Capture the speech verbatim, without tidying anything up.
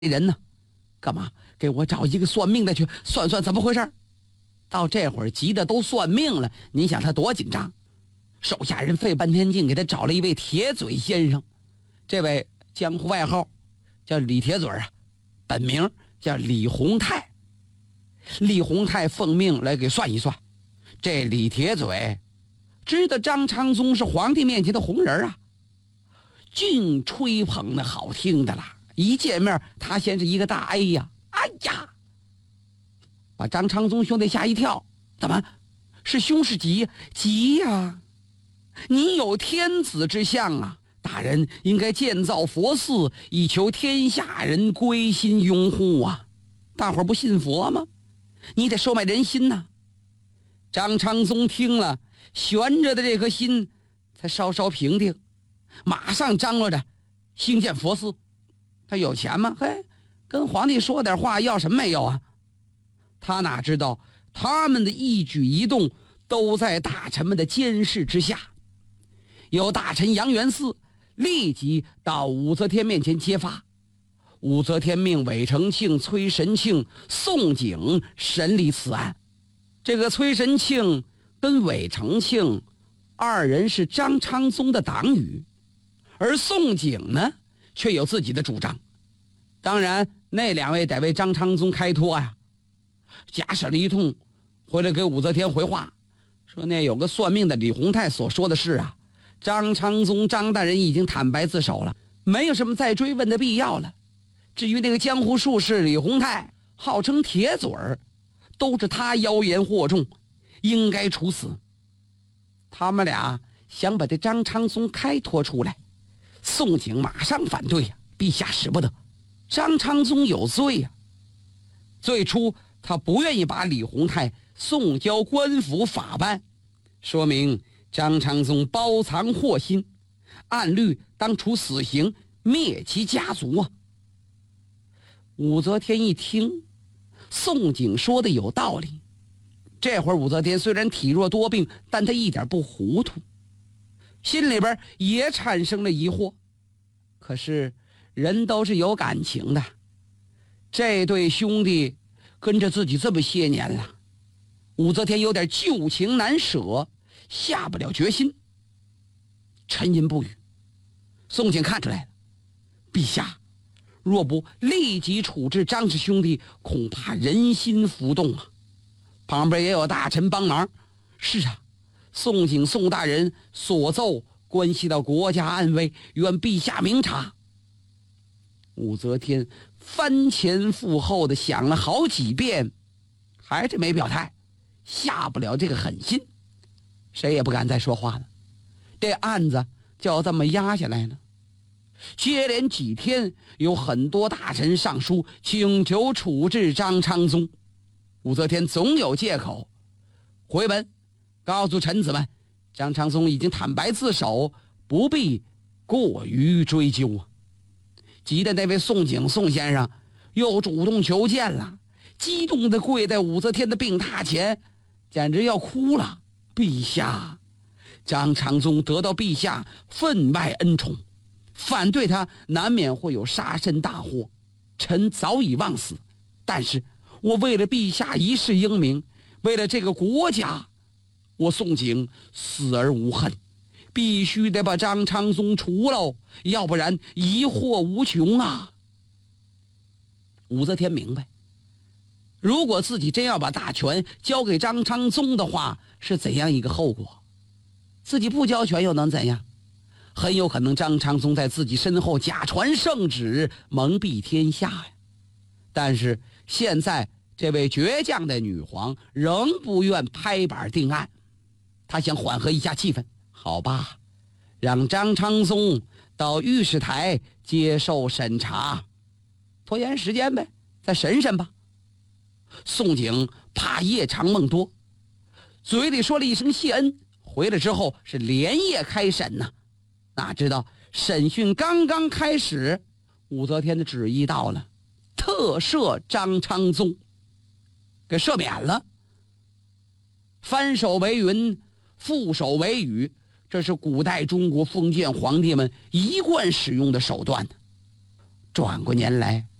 人呢？干嘛给我找一个算命的去算算怎么回事？到这会儿急得都算命了，你想他多紧张？手下人费半天劲给他找了一位铁嘴先生，这位江湖外号叫李铁嘴啊，本名叫李洪泰。李洪泰奉命来给算一算，这李铁嘴知道张昌宗是皇帝面前的红人啊，净吹捧的好听的啦。一见面他先是一个大哎呀，哎呀，把张昌宗兄弟吓一跳。怎么是凶是吉？吉呀！你有天子之相啊，大人应该建造佛寺，以求天下人归心拥护啊。大伙儿不信佛吗？你得收买人心呐、啊。张昌宗听了，悬着的这颗心才稍稍平定，马上张罗着兴建佛寺。他有钱吗？嘿，跟皇帝说点话，要什么没有啊？他哪知道他们的一举一动都在大臣们的监视之下。有大臣杨元嗣立即到武则天面前揭发，武则天命韦承庆、崔神庆、宋璟审理此案。这个崔神庆跟韦承庆二人是张昌宗的党羽，而宋璟呢却有自己的主张。当然那两位得为张昌宗开脱呀。假审了一通，回来给武则天回话，说那有个算命的李洪泰所说的是啊，张昌宗张大人已经坦白自首了，没有什么再追问的必要了。至于那个江湖术士李洪泰，号称铁嘴儿，都是他妖言惑众，应该处死。他们俩想把这张昌宗开脱出来，宋璟马上反对呀、啊，陛下使不得，张昌宗有罪呀、啊。最初他不愿意把李洪泰送交官府法办，说明张昌宗包藏祸心，按律当处死刑，灭其家族啊。武则天一听宋璟说的有道理，这会儿武则天虽然体弱多病，但她一点不糊涂，心里边也产生了疑惑。可是人都是有感情的，这对兄弟跟着自己这么些年了，武则天有点旧情难舍，下不了决心，沉吟不语。宋璟看出来了，陛下若不立即处置张氏兄弟，恐怕人心浮动啊。旁边也有大臣帮忙。是啊，宋璟宋大人所奏关系到国家安危，愿陛下明察。武则天翻前覆后的想了好几遍，还是没表态，下不了这个狠心，谁也不敢再说话了。这案子就要这么压下来呢。接连几天，有很多大臣上书请求处置张昌宗，武则天总有借口，回文告诉臣子们，张昌宗已经坦白自首，不必过于追究啊。急得那位宋璟宋先生又主动求见了，激动地跪在武则天的病榻前，简直要哭了。陛下，张昌宗得到陛下分外恩宠，反对他难免会有杀身大祸，臣早已忘死，但是我为了陛下一世英名，为了这个国家，我宋璟死而无恨，必须得把张昌宗除了，要不然疑惑无穷啊。武则天明白，如果自己真要把大权交给张昌宗的话，是怎样一个后果？自己不交权又能怎样？很有可能张昌宗在自己身后假传圣旨，蒙蔽天下呀。但是现在这位倔强的女皇仍不愿拍板定案，她想缓和一下气氛。好吧，让张昌宗到御史台接受审查，拖延时间呗，再审审吧。宋璟怕夜长梦多，嘴里说了一声谢恩，回来之后是连夜开审呐、啊。哪知道审讯刚刚开始，武则天的旨意到了，特赦张昌宗，给赦免了。翻手为云，覆手为雨，这是古代中国封建皇帝们一贯使用的手段。转过年来，